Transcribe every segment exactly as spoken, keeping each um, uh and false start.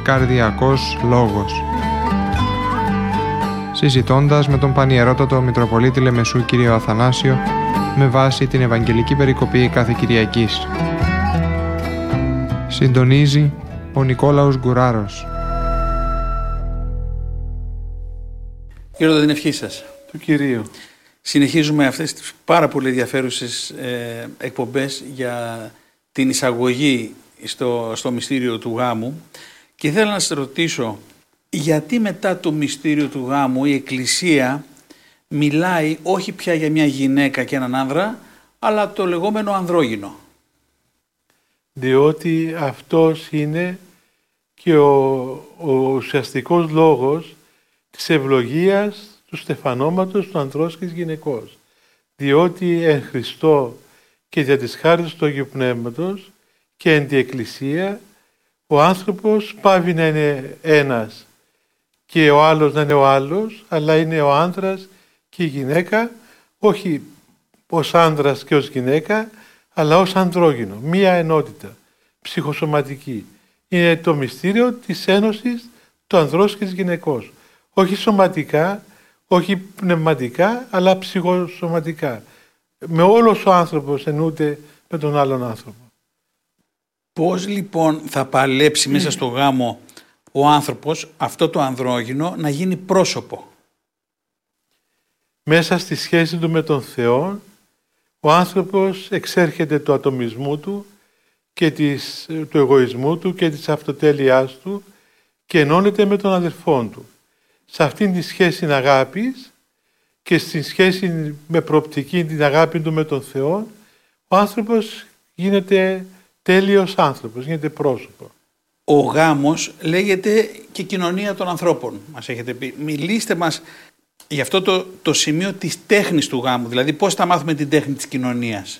Καρδιακός λόγος. Συζητώντας με τον Πανιερότατο Μητροπολίτη Λεμεσού κύριο Αθανάσιο με βάση την Ευαγγελική Περικοπή κάθε Κυριακής. Συντονίζει ο Νικόλαος Γκουράρος. Κύριε, την ευχή σας. Του Κυρίου. Συνεχίζουμε αυτές τις πάρα πολύ ενδιαφέρουσες ε, εκπομπές για την εισαγωγή στο, στο μυστήριο του γάμου και θέλω να σας ρωτήσω γιατί μετά το μυστήριο του γάμου η Εκκλησία μιλάει όχι πια για μια γυναίκα και έναν άνδρα, αλλά το λεγόμενο ανδρόγυνο. Διότι αυτός είναι και ο, ο ουσιαστικός λόγος της ευλογίας του στεφανώματος του ανδρός και της γυναικός. Διότι εν Χριστώ και δια της χάριτος του Αγίου Πνεύματος και εν τη Εκκλησία ο άνθρωπος πάβει να είναι ένας και ο άλλος να είναι ο άλλος, αλλά είναι ο άνδρας και η γυναίκα, όχι ως άνδρας και ως γυναίκα, αλλά ως ανδρόγυνο, μία ενότητα ψυχοσωματική. Είναι το μυστήριο της ένωσης του ανδρός και της γυναικός. Όχι σωματικά, όχι πνευματικά, αλλά ψυχοσωματικά. Με όλος ο άνθρωπος εννοείται με τον άλλον άνθρωπο. Πώς λοιπόν θα παλέψει μέσα στο γάμο ο άνθρωπος, αυτό το ανδρόγυνο, να γίνει πρόσωπο? Μέσα στη σχέση του με τον Θεό, ο άνθρωπος εξέρχεται του ατομισμού του και της, του εγωισμού του και της αυτοτέλειάς του και ενώνεται με τον αδελφόν του. Σε αυτήν τη σχέση αγάπης και στη σχέση με προοπτική την αγάπη του με τον Θεό, ο άνθρωπος γίνεται τέλειος άνθρωπος, γίνεται πρόσωπο. Ο γάμος λέγεται και κοινωνία των ανθρώπων, μας έχετε πει. Μιλήστε μας για αυτό το, το σημείο της τέχνης του γάμου, δηλαδή πώς θα μάθουμε την τέχνη της κοινωνίας.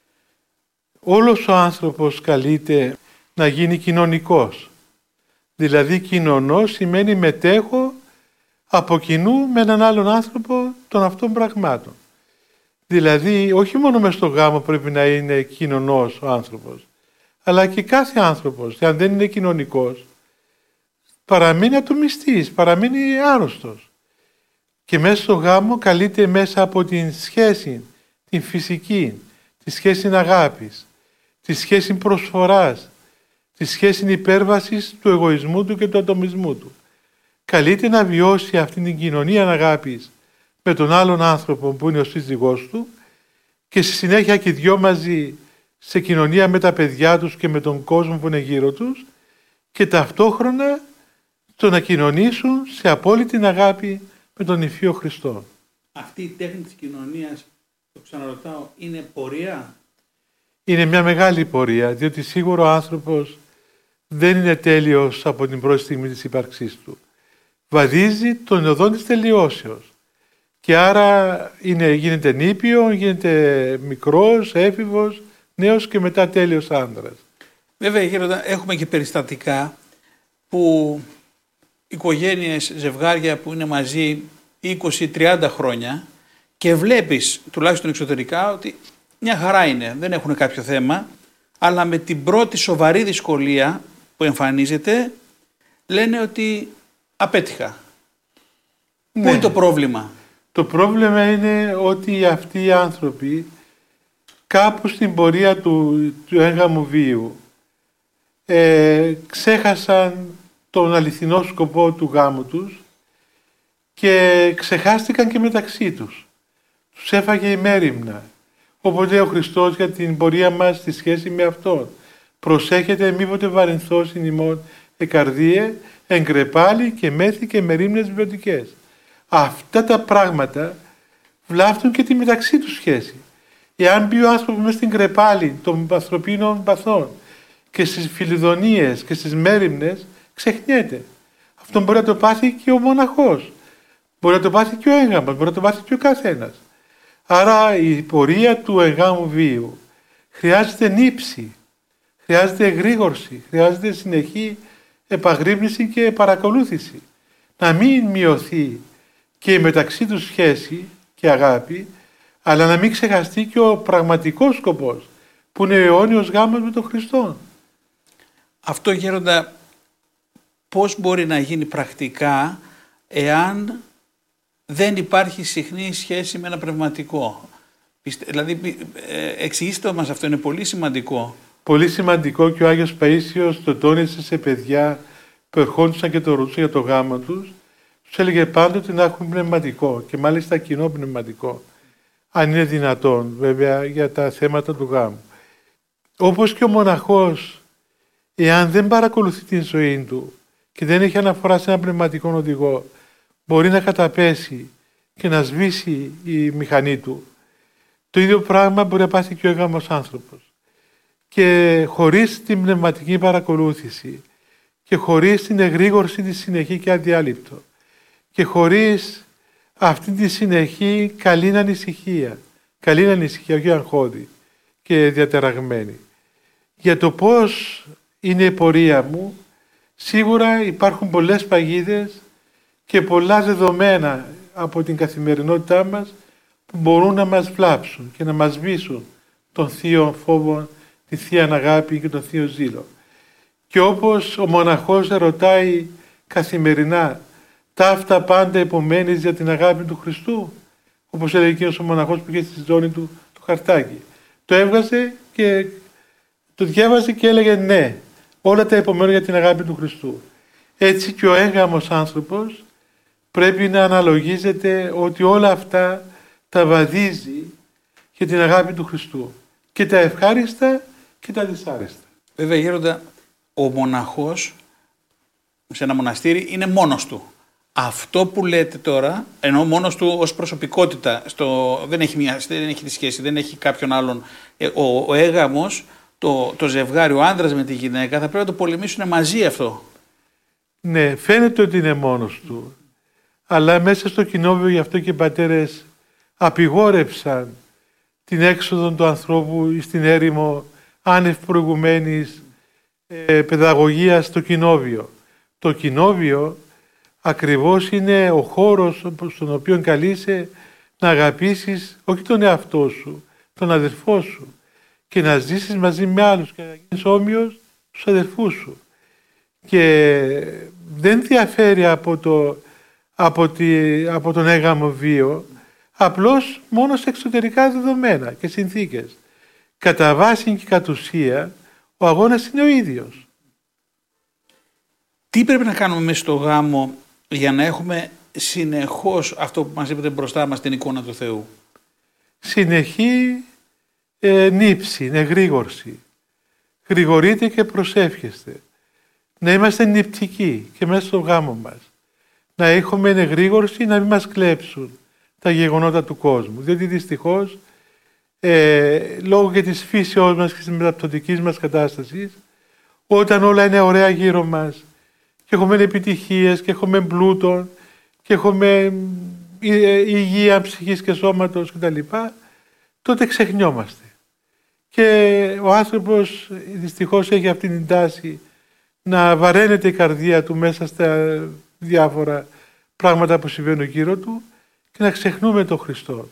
Όλος ο άνθρωπος καλείται να γίνει κοινωνικός. Δηλαδή κοινωνός σημαίνει μετέχω από κοινού με έναν άλλον άνθρωπο των αυτών πραγμάτων. Δηλαδή όχι μόνο μες στο γάμο πρέπει να είναι κοινωνός ο άνθρωπος, αλλά και κάθε άνθρωπος, αν δεν είναι κοινωνικός, παραμείνει ατομιστής, παραμείνει άρρωστος. Και μέσα στο γάμο καλείται μέσα από την σχέση, την φυσική, τη σχέση αγάπης, τη σχέση προσφοράς, τη σχέση υπέρβασης του εγωισμού του και του ατομισμού του. Καλείται να βιώσει αυτήν την κοινωνία αγάπης με τον άλλον άνθρωπο που είναι ο σύζυγός του και στη συνέχεια και δυο μαζί σε κοινωνία με τα παιδιά τους και με τον κόσμο που είναι γύρω τους και ταυτόχρονα το να κοινωνήσουν σε απόλυτη αγάπη με τον Υφείο Χριστό. Αυτή η τέχνη της κοινωνίας, το ξαναρωτάω, είναι πορεία? Είναι μια μεγάλη πορεία, διότι σίγουρα ο άνθρωπος δεν είναι τέλειος από την πρώτη στιγμή της ύπαρξής του. Βαδίζει τον οδόν της τελειώσεως και άρα είναι, γίνεται νήπιο, γίνεται μικρός, έφηβος, νέος και μετά τέλειος άνδρας. Βέβαια γέροντα, έχουμε και περιστατικά που οικογένειες, ζευγάρια που είναι μαζί είκοσι τριάντα χρόνια και βλέπεις τουλάχιστον εξωτερικά ότι μια χαρά είναι, δεν έχουν κάποιο θέμα, αλλά με την πρώτη σοβαρή δυσκολία που εμφανίζεται λένε ότι απέτυχα. Ναι. Πού είναι το πρόβλημα? Το πρόβλημα είναι ότι αυτοί οι άνθρωποι κάπου στην πορεία του, του έγγαμου βίου ε, ξέχασαν τον αληθινό σκοπό του γάμου τους και ξεχάστηκαν και μεταξύ τους. Τους έφαγε η μέριμνα. Οπότε λέει ο Χριστός για την πορεία μας στη σχέση με Αυτόν. Προσέχετε μήποτε βαρυνθώσιν ημών εκαρδίε, εγκρεπάλι και μέθη και μερίμνες βιωτικές. Αυτά τα πράγματα βλάφτουν και τη μεταξύ τους σχέση. Εάν μπει ο άνθρωπος μέσα στην κρεπάλη των ανθρωπίνων παθών και στις φιλιδονίες και στις μέριμνες, ξεχνιέται. Αυτό μπορεί να το πάθει και ο μοναχός. Μπορεί να το πάθει και ο έγγαμος, μπορεί να το πάθει και ο καθένας. Άρα η πορεία του εγγάμου βίου χρειάζεται νύψη, χρειάζεται εγρήγορση, χρειάζεται συνεχή επαγρύπνηση και παρακολούθηση. Να μην μειωθεί και η μεταξύ τους σχέση και αγάπη, αλλά να μην ξεχαστεί και ο πραγματικός σκοπός, που είναι ο αιώνιος γάμος με τον Χριστό. Αυτό, γέροντα, πώς μπορεί να γίνει πρακτικά εάν δεν υπάρχει συχνή σχέση με ένα πνευματικό. Δηλαδή, εξηγήστε μας, αυτό είναι πολύ σημαντικό. Πολύ σημαντικό, και ο Άγιος Παΐσιος το τόνισε σε παιδιά που ερχόντουσαν και το ρωτούσαν για το γάμο τους. Τους έλεγε πάντοτε να έχουν πνευματικό, και μάλιστα κοινό πνευματικό, αν είναι δυνατόν, βέβαια, για τα θέματα του γάμου. Όπως και ο μοναχός, εάν δεν παρακολουθεί την ζωή του και δεν έχει αναφορά σε έναν πνευματικό οδηγό, μπορεί να καταπέσει και να σβήσει η μηχανή του. Το ίδιο πράγμα μπορεί να πάθει και ο έγαμος άνθρωπος. Και χωρίς την πνευματική παρακολούθηση και χωρίς την εγρήγορση τη συνεχή και αδιάλειπτο και χωρίς αυτή τη συνεχή καλή ανησυχία, καλή ανησυχία, όχι αγχώδη και διατεραγμένη, για το πώς είναι η πορεία μου, σίγουρα υπάρχουν πολλές παγίδες και πολλά δεδομένα από την καθημερινότητά μας που μπορούν να μας βλάψουν και να μας σβήσουν τον θείο φόβο, τη θεία αγάπη και τον θείο ζήλο. Και όπως ο μοναχός ρωτάει καθημερινά, ταύτα πάντα επομένεις για την αγάπη του Χριστού, όπως έλεγε εκείνος ο μοναχός που είχε στη ζώνη του το χαρτάκι. Το έβγαζε και το διάβαζε και έλεγε ναι, όλα τα επομένω για την αγάπη του Χριστού. Έτσι και ο έγαμος άνθρωπος πρέπει να αναλογίζεται ότι όλα αυτά τα βαδίζει για την αγάπη του Χριστού. Και τα ευχάριστα και τα δυσάρεστα. Βέβαια, γέροντα, ο μοναχός σε ένα μοναστήρι είναι μόνος του. Αυτό που λέτε τώρα, ενώ μόνος του ως προσωπικότητα, στο, δεν, έχει μια, δεν έχει τη σχέση, δεν έχει κάποιον άλλον. Ο, ο έγαμος, το, το ζευγάρι, ο άντρας με τη γυναίκα, θα πρέπει να το πολεμήσουν μαζί αυτό. Ναι, φαίνεται ότι είναι μόνος του. Αλλά μέσα στο κοινόβιο, γι' αυτό και οι πατέρες απειγόρεψαν την έξοδο του ανθρώπου στην έρημο άνευ προηγουμένης ε, παιδαγωγίας στο κοινόβιο. Το κοινόβιο ακριβώς είναι ο χώρος στον οποίο καλείσαι να αγαπήσεις όχι τον εαυτό σου, τον αδερφό σου, και να ζήσεις μαζί με άλλους και να γίνεις όμοιος στους αδερφούς σου. Και δεν διαφέρει από, το, από, τη, από τον έγαμο βίο, απλώς μόνο σε εξωτερικά δεδομένα και συνθήκες. Κατά βάση και κατ' ουσία, ο αγώνας είναι ο ίδιος. Τι πρέπει να κάνουμε μέσα στο γάμο για να έχουμε συνεχώς αυτό που μας είπατε μπροστά μας, την εικόνα του Θεού? Συνεχή ε, νύψη, εγρήγορση. Γρηγορείτε και προσεύχεστε. Να είμαστε νηπτικοί και μέσα στο γάμο μας. Να έχουμε εγρήγορση, να μην μας κλέψουν τα γεγονότα του κόσμου. Διότι δυστυχώς, ε, λόγω και της φύσεώς μας και της μεταπτωτικής μας κατάστασης, όταν όλα είναι ωραία γύρω μας και έχουμε επιτυχίες και έχουμε πλούτο και έχουμε υγεία ψυχής και σώματος κτλ., τότε ξεχνιόμαστε. Και ο άνθρωπος δυστυχώς έχει αυτή την τάση να βαραίνεται η καρδία του μέσα στα διάφορα πράγματα που συμβαίνουν γύρω του και να ξεχνούμε τον Χριστό.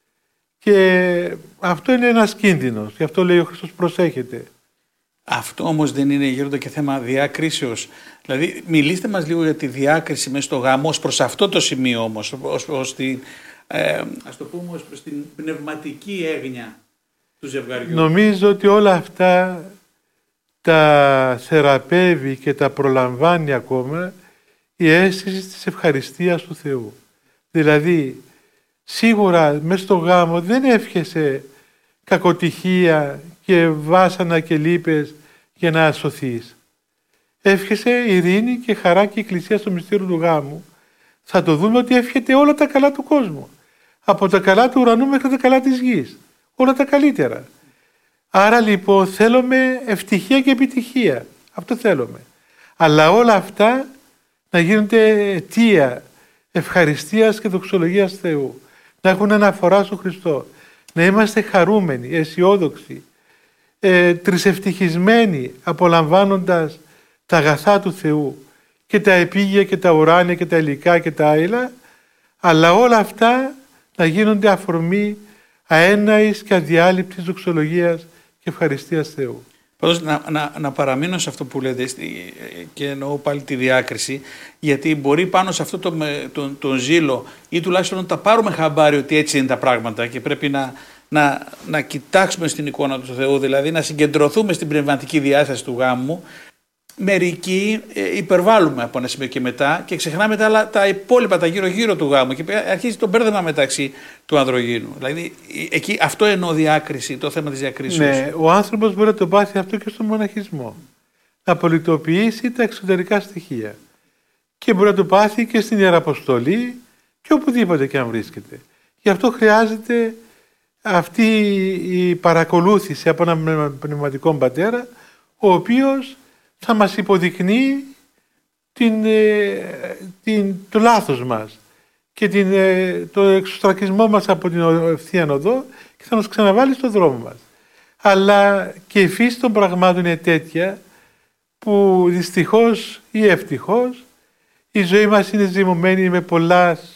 Και αυτό είναι ένας κίνδυνος. Γι' αυτό λέει ο Χριστός, προσέχετε. Αυτό όμως δεν είναι, γέροντα, και θέμα διάκρισεως? Δηλαδή, μιλήστε μας λίγο για τη διάκριση μέσα στο γάμο, ως προς αυτό το σημείο όμως, ως, ως την, ε, ας το πούμε, ως προς την πνευματική έγνοια του ζευγαριού. Νομίζω ότι όλα αυτά τα θεραπεύει και τα προλαμβάνει ακόμα η αίσθηση της ευχαριστίας του Θεού. Δηλαδή, σίγουρα μέσα στο γάμο δεν εύχεσαι κακοτυχία και βάσανα και λύπες για να σωθείς. Εύχεσαι ειρήνη και χαρά και εκκλησία στο μυστήριο του γάμου. Θα το δούμε ότι εύχεται όλα τα καλά του κόσμου. Από τα καλά του ουρανού μέχρι τα καλά της γης. Όλα τα καλύτερα. Άρα λοιπόν θέλουμε ευτυχία και επιτυχία. Αυτό θέλουμε. Αλλά όλα αυτά να γίνονται αιτία ευχαριστίας και δοξολογίας Θεού. Να έχουν αναφορά στον Χριστό. Να είμαστε χαρούμενοι, αισιόδοξοι, ε, τρισευτυχισμένοι, απολαμβάνοντας τα αγαθά του Θεού και τα επίγεια και τα ουράνια και τα υλικά και τα άειλα, αλλά όλα αυτά να γίνονται αφορμή αέναης και αδιάλειπτης δοξολογίας και ευχαριστίας Θεού. Πάντως να, να, να παραμείνω σε αυτό που λέτε και εννοώ πάλι τη διάκριση, γιατί μπορεί πάνω σε αυτό το, τον, τον ζήλο ή τουλάχιστον να τα πάρουμε χαμπάρι ότι έτσι είναι τα πράγματα και πρέπει να, να, να κοιτάξουμε στην εικόνα του Θεού, δηλαδή να συγκεντρωθούμε στην πνευματική διάσταση του γάμου. Μερικοί ε, υπερβάλλουμε από ένα σημείο και μετά και ξεχνάμε τα, άλλα, τα υπόλοιπα, τα γύρω-γύρω του γάμου και αρχίζει το μπέρδεμα μεταξύ του ανδρογύνου. Δηλαδή, εκεί, αυτό εννοώ διάκριση, το θέμα της διακρίσεως. Ναι, ο άνθρωπος μπορεί να το πάθει αυτό και στον μοναχισμό. Να πολιτοποιήσει τα εξωτερικά στοιχεία. Και μπορεί να το πάθει και στην Ιεραποστολή και οπουδήποτε και αν βρίσκεται. Γι' αυτό χρειάζεται αυτή η παρακολούθηση από έναν πνευματικό πατέρα, ο οποίος θα μας υποδεικνύει την, την, το λάθος μας και την, το εξωστρακισμό μας από την ευθεία οδό και θα μας ξαναβάλει στον δρόμο μας. Αλλά και η φύση των πραγμάτων είναι τέτοια που δυστυχώς ή ευτυχώς η ζωή μας είναι ζυμωμένη με πολλά